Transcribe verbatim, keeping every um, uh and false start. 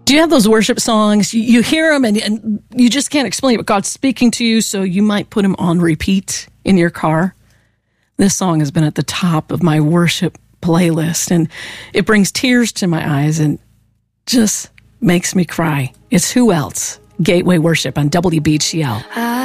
Do you have those worship songs? You, you hear them and, and you just can't explain what God's speaking to you, so you might put them on repeat in your car. This song has been at the top of my worship playlist, and it brings tears to my eyes and just makes me cry. It's Who Else? Gateway Worship on W B G L.